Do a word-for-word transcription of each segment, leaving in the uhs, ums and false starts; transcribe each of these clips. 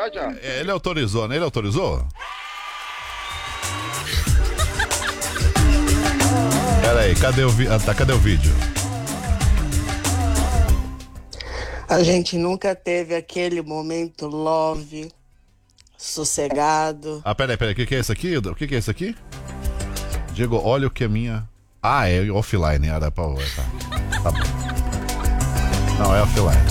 já já. Ele autorizou, né? Ele autorizou? Pera aí, cadê o, vi... ah, tá, cadê o vídeo? A gente nunca teve aquele momento love, sossegado. Ah, pera aí, pera aí, o que, que é isso aqui? O que, que é isso aqui? Diego, olha o que é minha... Ah, é offline, era pra... Tá, tá bom. Não, é offline.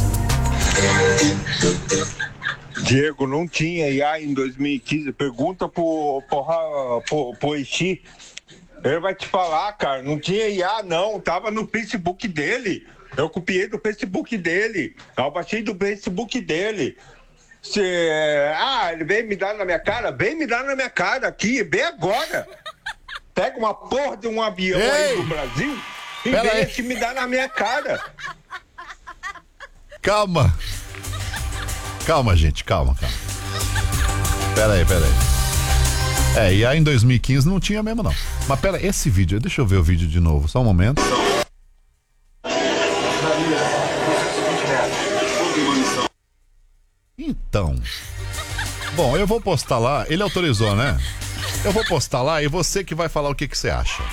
Diego, não tinha I A em dois mil e quinze. Pergunta pro, pro, pro, pro Ixi. Ele vai te falar, cara. Não tinha I A, não. Tava no Facebook dele. Eu copiei do Facebook dele. Eu baixei do Facebook dele. Se, ah, ele veio me dar na minha cara? Vem me dar na minha cara aqui, bem agora. Pega uma porra de um avião Ei, aí do Brasil e vem te me dar na minha cara. Calma. Calma, gente, calma, calma. Pera aí, pera aí. É, e aí em dois mil e quinze não tinha mesmo, não. Mas pera, esse vídeo, deixa eu ver o vídeo de novo, só um momento. Então. Bom, eu vou postar lá, ele autorizou, né? Eu vou postar lá e você que vai falar o que, que você acha.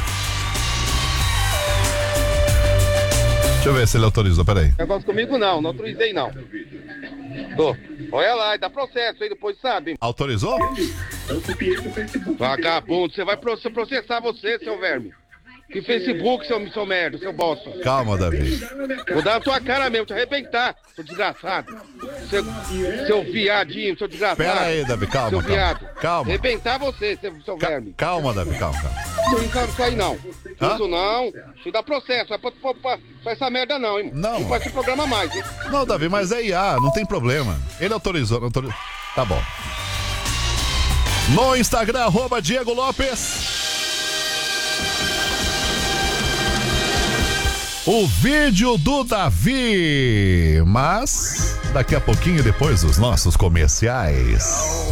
Deixa eu ver se ele autorizou, peraí. Negócio comigo não, não autorizei não. Tô. Olha lá, dá processo aí depois, sabe? Autorizou? Vagabundo, você vai processar você, seu verme. Que Facebook, seu, seu merda, seu bosta. Calma, Davi. Vou dar na tua cara mesmo, te arrebentar, seu desgraçado. Seu, seu viadinho, seu desgraçado. Pera aí, Davi, calma, seu calma. viado. Calma. Arrebentar você, seu, seu Ca- verme. Calma, Davi, calma, calma. Não sabe isso aí não. Hã? Isso não. Isso dá processo. Não é pra, pra, pra, pra essa merda não, hein? Não. Não faz esse programa mais, hein? Não, Davi, mas é I A, não tem problema. Ele autorizou, não autorizou. Tá bom. No Instagram, arroba Diego Lopes. O vídeo do Davi. Mas daqui a pouquinho, depois dos nossos comerciais.